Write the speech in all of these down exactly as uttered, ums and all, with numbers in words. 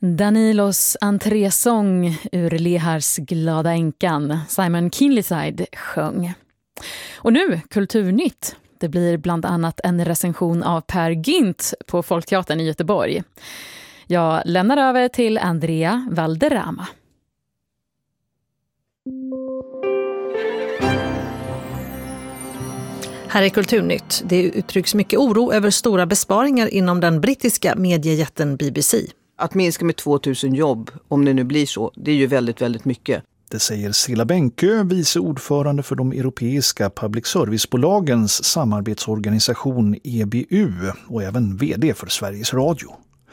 Danilos entrésång ur Lehars Glada änkan, Simon Kinleyside, sjöng. Och nu Kulturnytt. Det blir bland annat en recension av Per Gynt på Folkteatern i Göteborg. Jag lämnar över till Andrea Valderrama. Här är Kulturnytt. Det uttrycks mycket oro över stora besparingar inom den brittiska mediejätten B B C. Att minska med tvåtusen jobb, om det nu blir så, det är ju väldigt, väldigt mycket. Det säger Cilla Bänkö, vice ordförande för de europeiska public servicebolagens samarbetsorganisation E B U och även vd för Sveriges Radio.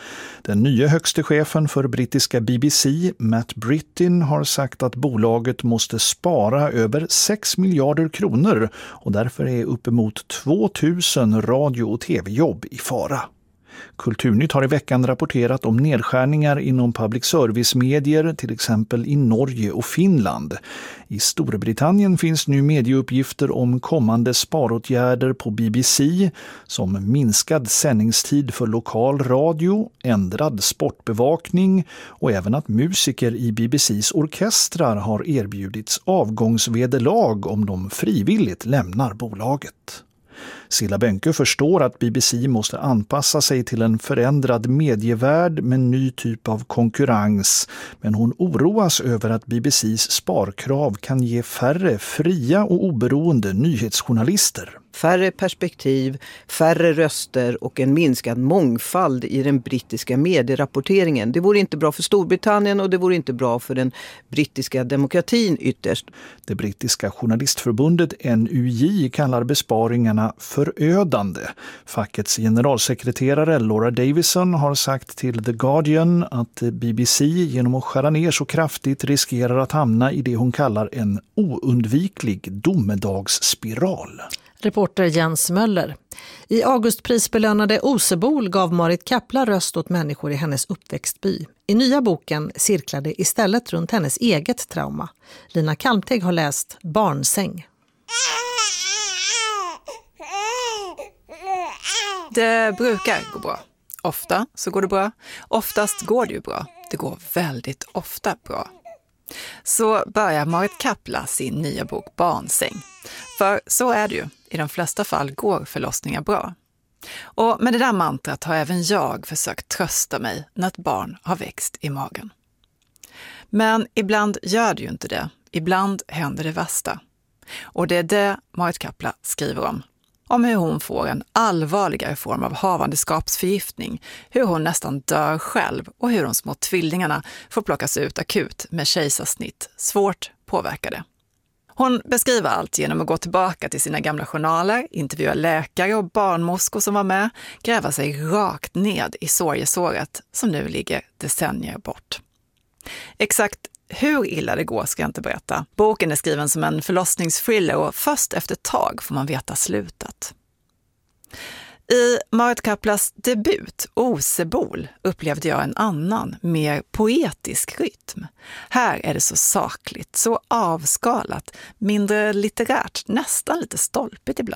Den nya högste chefen för brittiska B B C, Matt Brittin, har sagt att bolaget måste spara över sex miljarder kronor och därför är uppemot tvåtusen radio- och tv-jobb i fara. Kulturnytt har i veckan rapporterat om nedskärningar inom public service-medier, till exempel i Norge och Finland. I Storbritannien finns nu medieuppgifter om kommande sparåtgärder på B B C, som minskad sändningstid för lokal radio, ändrad sportbevakning och även att musiker i B B C:s orkestrar har erbjudits avgångsvederlag om de frivilligt lämnar bolaget. Cilla Bänkö förstår att B B C måste anpassa sig till en förändrad medievärld med ny typ av konkurrens, men hon oroas över att B B C:s sparkrav kan ge färre fria och oberoende nyhetsjournalister. Färre perspektiv, färre röster och en minskad mångfald i den brittiska medierapporteringen. Det vore inte bra för Storbritannien och det vore inte bra för den brittiska demokratin ytterst. Det brittiska journalistförbundet N U J kallar besparingarna förödande. Fackets generalsekreterare Laura Davison har sagt till The Guardian att B B C genom att skära ner så kraftigt riskerar att hamna i det hon kallar en oundviklig domedagsspiral. Reporter Jens Möller. I augustprisbelönade Osebol gav Marit Kappla röst åt människor i hennes uppväxtby. I nya boken cirklade istället runt hennes eget trauma. Lina Kalmteg har läst Barnsäng. Det brukar gå bra. Ofta så går det bra. Oftast går det ju bra. Det går väldigt ofta bra. Så börjar Marit Kappla sin nya bok Barnsäng. För så är det ju. I de flesta fall går förlossningar bra. Och med det där mantrat har även jag försökt trösta mig när ett barn har växt i magen. Men ibland gör det ju inte det. Ibland händer det värsta. Och det är det Marit Kappla skriver om. Om hur hon får en allvarligare form av havandeskapsförgiftning, hur hon nästan dör själv och hur de små tvillingarna får plockas ut akut med kejsarsnitt, svårt påverkade. Hon beskriver allt genom att gå tillbaka till sina gamla journaler, intervjua läkare och barnmorskor som var med, gräva sig rakt ned i sorgesåret som nu ligger decennier bort. Exakt hur illa det går ska jag inte berätta. Boken är skriven som en förlossningsthriller och först efter ett tag får man veta slutet. I Marit Kapplas debut, Osebol, upplevde jag en annan, mer poetisk rytm. Här är det så sakligt, så avskalat, mindre litterärt, nästan lite stolpigt ibland.